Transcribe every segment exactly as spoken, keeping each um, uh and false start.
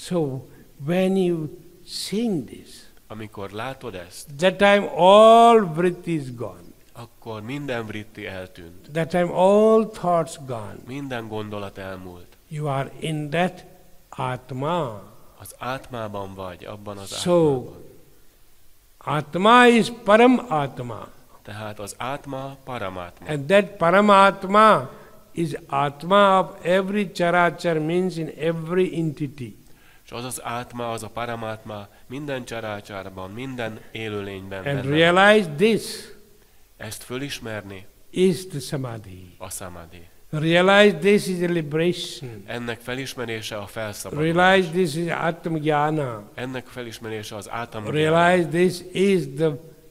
So when you sing this, amikor látod ezt, that time all vritti is gone. akkor minden vritti eltűnt. That time all thoughts gone. Minden gondolat elmúlt. You are in that Atma. Az átmában vagy, abban az So, átmában. Atma is Param Atma. Tehát az átma paramátma. And that Paramatma is Atma of every charachar, means in every entity. És az az átma, az a paramátma minden csarácsárban, minden élőlényben And benne. realize this Ezt fölismerni is the Samadhi. a samadhi. Realize this is a liberation. Ennek felismerése a felszabadulás. Realize this is Atmajnana. Ennek felismerése az átamgyána. Realize this is the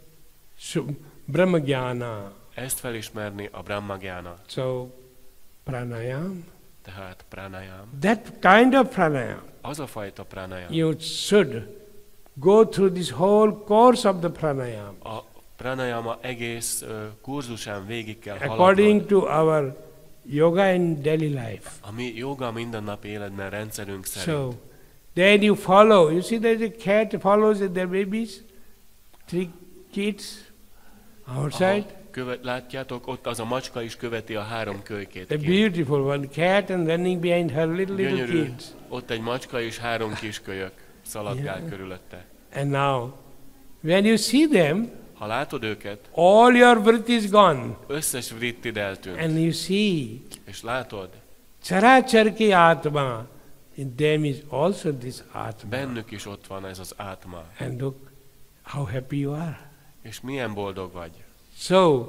Brahmajnana. Ezt felismerni a brahmagyána. So, pranayam. Tehát pranayam. That kind of pranayam. Az a fajta pranayam. You should go through this whole course of the pranayam. A pranayama egész uh, kurzusán végig kell According haladnod. to our yoga in daily life. A mi joga mindennapi életben rendszerünk szerint. So, then you follow. You see there's a cat follows their babies. Three kids outside. Aha, követ, látjátok, ott az a macska is követi a három kölykét. A beautiful one, cat, and running behind her little little Gyönyörű, kids. ott egy macska és három kiskölyök szaladgál Yeah. körülötte. And now, when you see them, Ha látod őket, all your vritti is gone. összes vrittid eltűnt. And you see, És látod, characharki atma, in them is also this atma. bennük is ott van ez az átma. And look how happy you are. És milyen boldog vagy. So,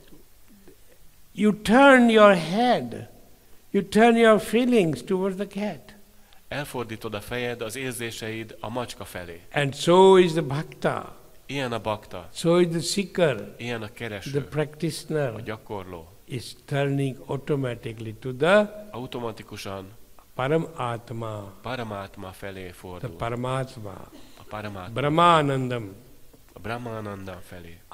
you turn your head, you turn your feelings towards the cat. Elfordítod a fejed, az érzéseid a macska felé. And so is the bhakta, Ilyen a bakta, so is the seeker, ilyen a the kereső, a practitioner gyakorló. is turning automatically to the Automatikusan Param Atma, paramátma felé the fordul. Paramatma, A paramátma, Brahmanandam. a Brahmananda felé.